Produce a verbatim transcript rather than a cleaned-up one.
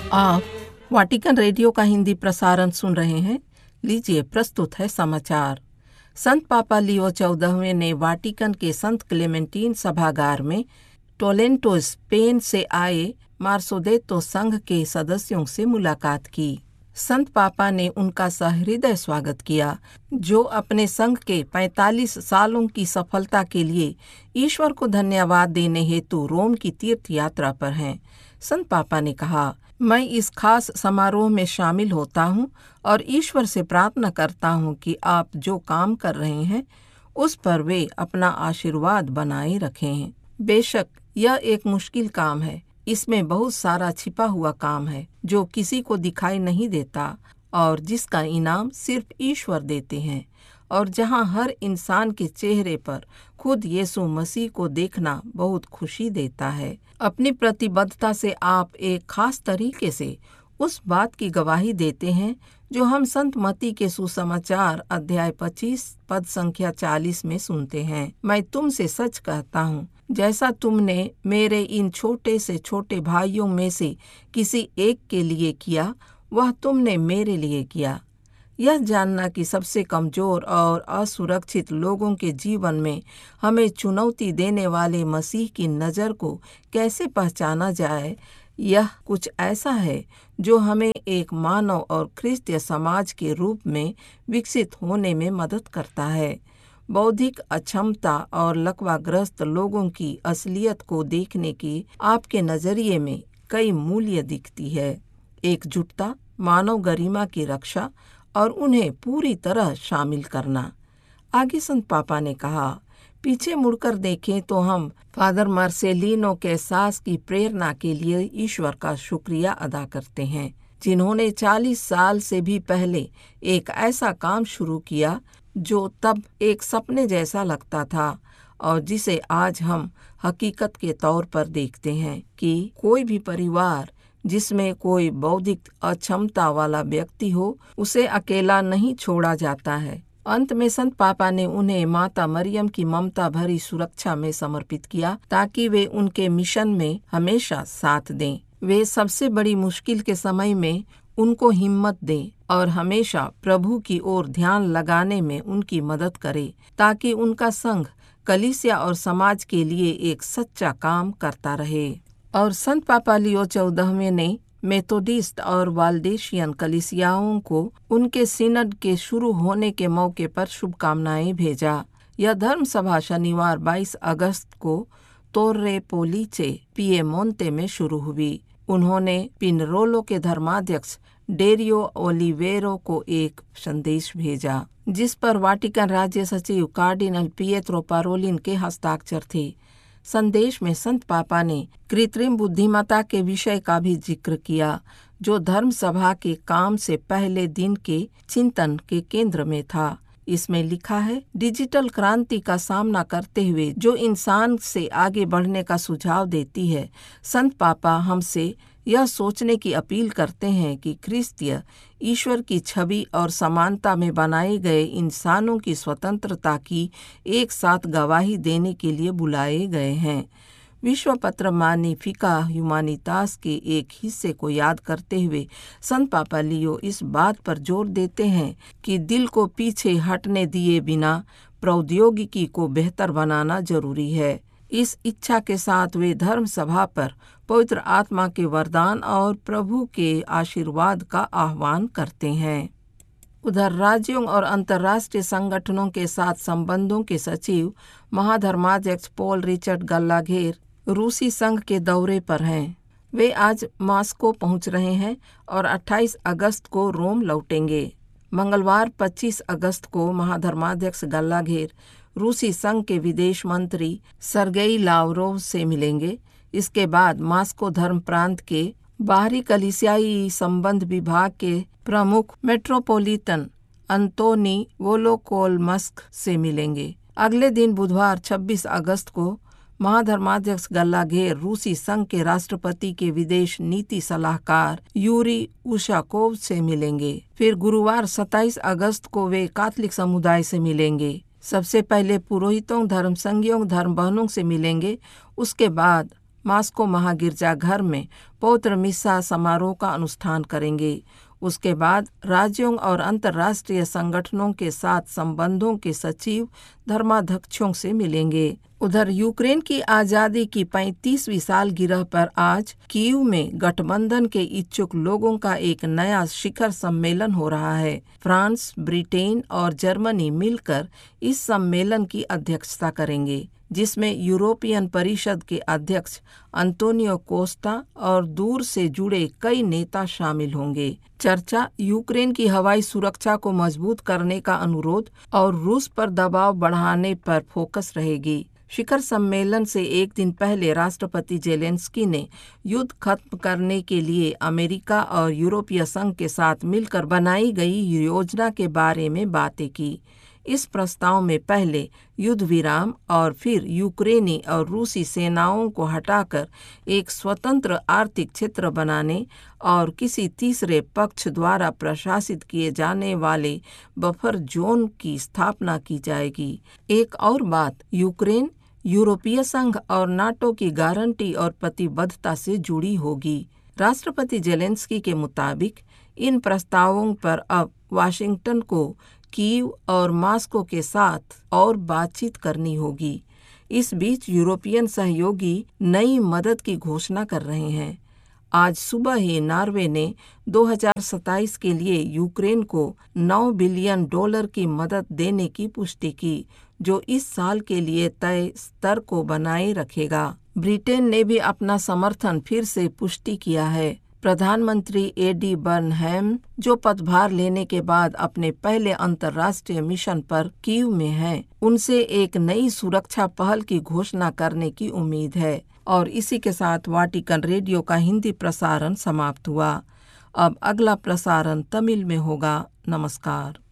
आप Vatican radio का हिंदी प्रसारण सुन रहे हैं। लीजिए, प्रस्तुत है समाचार। संत पापा लियो चौदहवें ने वाटिकन के संत क्लेमेंटीन सभागार में टोलेंटो स्पेन से आए मार्सोदेतो संघ के सदस्यों से मुलाकात की। संत पापा ने उनका सहृदय स्वागत किया, जो अपने संघ के पैंतालीस सालों की सफलता के लिए ईश्वर को धन्यवाद देने हेतु रोम की तीर्थ यात्रा पर हैं। संत पापा ने कहा, मैं इस खास समारोह में शामिल होता हूँ और ईश्वर से प्रार्थना करता हूँ कि आप जो काम कर रहे हैं उस पर वे अपना आशीर्वाद बनाए रखें। बेशक यह एक मुश्किल काम है। इसमें बहुत सारा छिपा हुआ काम है जो किसी को दिखाई नहीं देता और जिसका इनाम सिर्फ ईश्वर देते हैं, और जहाँ हर इंसान के चेहरे पर खुद यीशु मसीह को देखना बहुत खुशी देता है। अपनी प्रतिबद्धता से आप एक खास तरीके से उस बात की गवाही देते हैं जो हम संत मत्ती के सुसमाचार अध्याय पच्चीस पद संख्या चालीस में सुनते हैं। मैं तुमसे सच कहता हूँ, जैसा तुमने मेरे इन छोटे से छोटे भाइयों में से किसी एक के लिए किया, वह तुमने मेरे लिए किया। यह जानना कि सबसे कमजोर और असुरक्षित लोगों के जीवन में हमें चुनौती देने वाले मसीह की नज़र को कैसे पहचाना जाए, यह कुछ ऐसा है जो हमें एक मानव और ख्रिस्तीय समाज के रूप में विकसित होने में मदद करता है। बौद्धिक अक्षमता और लकवाग्रस्त लोगों की असलियत को देखने की आपके नजरिए में कई मूल्य दिखती है। एकजुटता, मानव गरिमा की रक्षा और उन्हें पूरी तरह शामिल करना। आगे संत पापा ने कहा, पीछे मुड़कर देखें तो हम फादर मार्सेलिनो कैसास की प्रेरणा के लिए ईश्वर का शुक्रिया अदा करते हैं, जिन्होंने चालीस साल से भी पहले एक ऐसा काम शुरू किया जो तब एक सपने जैसा लगता था और जिसे आज हम हकीकत के तौर पर देखते हैं कि कोई भी परिवार जिसमें कोई बौद्धिक अक्षमता वाला व्यक्ति हो, उसे अकेला नहीं छोड़ा जाता है। अंत में संत पापा ने उन्हें माता मरियम की ममता भरी सुरक्षा में समर्पित किया ताकि वे उनके मिशन में हमेशा साथ दें। वे सबसे बड़ी मुश्किल के समय में उनको हिम्मत दें और हमेशा प्रभु की ओर ध्यान लगाने में उनकी मदद करें, ताकि उनका संघ कलीसिया और समाज के लिए एक सच्चा काम करता रहे। और संत पापा लियो चौदहवें ने मेथोडिस्ट और वाल्डेशियन कलीसियाओं को उनके सिनड के शुरू होने के मौके पर शुभकामनाएं भेजा। यह धर्म सभा शनिवार बाईस अगस्त को तोर्रे पोलिचे पिएमोंते में शुरू हुई। उन्होंने पिनरोलो के धर्माध्यक्ष डेरियो ओलिवेरो को एक संदेश भेजा, जिस पर वाटिकन राज्य सचिव कार्डिनल पिएत्रो पारोलिन के हस्ताक्षर थे। संदेश में संत पापा ने कृत्रिम बुद्धिमत्ता के विषय का भी जिक्र किया, जो धर्म सभा के काम से पहले दिन के चिंतन के केंद्र में था। इसमें लिखा है, डिजिटल क्रांति का सामना करते हुए जो इंसान से आगे बढ़ने का सुझाव देती है, संत पापा हमसे यह सोचने की अपील करते हैं कि ख्रिस्तीय ईश्वर की छवि और समानता में बनाए गए इंसानों की स्वतंत्रता की एक साथ गवाही देने के लिए बुलाए गए हैं। विश्व पत्र मैग्निफिका ह्यूमैनिटास के एक हिस्से को याद करते हुए संत पापा लियो इस बात पर जोर देते हैं कि दिल को पीछे हटने दिए बिना प्रौद्योगिकी को बेहतर बनाना जरूरी है। इस इच्छा के साथ वे धर्म सभा पर पवित्र आत्मा के वरदान और प्रभु के आशीर्वाद का आह्वान करते हैं। उधर राज्यों और अंतर्राष्ट्रीय संगठनों के साथ संबंधों के सचिव महाधर्माध्यक्ष पॉल रिचर्ड गल्लाघेर रूसी संघ के दौरे पर हैं। वे आज मॉस्को पहुंच रहे हैं और अट्ठाईस अगस्त को रोम लौटेंगे। मंगलवार पच्चीस अगस्त को महाधर्माध्यक्ष गल्लाघेर रूसी संघ के विदेश मंत्री सरगेई लावरोव से मिलेंगे। इसके बाद मॉस्को धर्म प्रांत के बाहरी कलीसियाई संबंध विभाग के प्रमुख मेट्रोपोलिटन अंतोनी वोलोकोलमस्क से मिलेंगे। अगले दिन बुधवार छब्बीस अगस्त को महाधर्माध्यक्ष गल्लाघेर रूसी संघ के राष्ट्रपति के विदेश नीति सलाहकार यूरी उशाकोव से मिलेंगे। फिर गुरुवार सत्ताईस अगस्त को वे कैथोलिक समुदाय से मिलेंगे। सबसे पहले पुरोहितों, धर्म संघियों, धर्म बहनों से मिलेंगे। उसके बाद मास्को महागिरजाघर में पवित्र मिसा समारोह का अनुष्ठान करेंगे। उसके बाद राज्यों और अंतर्राष्ट्रीय संगठनों के साथ संबंधों के सचिव धर्माध्यक्षों से मिलेंगे। उधर यूक्रेन की आजादी की पैंतीसवीं सालगिरह पर आज कीव में गठबंधन के इच्छुक लोगों का एक नया शिखर सम्मेलन हो रहा है। फ्रांस, ब्रिटेन और जर्मनी मिलकर इस सम्मेलन की अध्यक्षता करेंगे, जिसमें यूरोपियन परिषद के अध्यक्ष अंतोनियो कोस्टा और दूर से जुड़े कई नेता शामिल होंगे। चर्चा यूक्रेन की हवाई सुरक्षा को मजबूत करने का अनुरोध और रूस पर दबाव बढ़ाने पर फोकस रहेगी। शिखर सम्मेलन से एक दिन पहले राष्ट्रपति जेलेंस्की ने युद्ध खत्म करने के लिए अमेरिका और यूरोपीय संघ के साथ मिलकर बनाई गई योजना के बारे में बातें की। इस प्रस्ताव में पहले युद्ध विराम और फिर यूक्रेनी और रूसी सेनाओं को हटाकर एक स्वतंत्र आर्थिक क्षेत्र बनाने और किसी तीसरे पक्ष द्वारा प्रशासित किए जाने वाले बफर जोन की स्थापना की जाएगी। एक और बात, यूक्रेन यूरोपीय संघ और नाटो की गारंटी और प्रतिबद्धता से जुड़ी होगी। राष्ट्रपति जेलेंस्की के मुताबिक इन प्रस्तावों पर अब वाशिंगटन को कीव और मास्को के साथ और बातचीत करनी होगी। इस बीच यूरोपियन सहयोगी नई मदद की घोषणा कर रहे हैं। आज सुबह ही नॉर्वे ने दो हज़ार सत्ताईस के लिए यूक्रेन को नौ बिलियन डॉलर की मदद देने की पुष्टि की, जो इस साल के लिए तय स्तर को बनाए रखेगा। ब्रिटेन ने भी अपना समर्थन फिर से पुष्टि किया है। प्रधानमंत्री एडी बर्नहैम, जो पदभार लेने के बाद अपने पहले अंतर्राष्ट्रीय मिशन पर कीव में हैं, उनसे एक नई सुरक्षा पहल की घोषणा करने की उम्मीद है। और इसी के साथ वाटिकन रेडियो का हिंदी प्रसारण समाप्त हुआ। अब अगला प्रसारण तमिल में होगा। नमस्कार।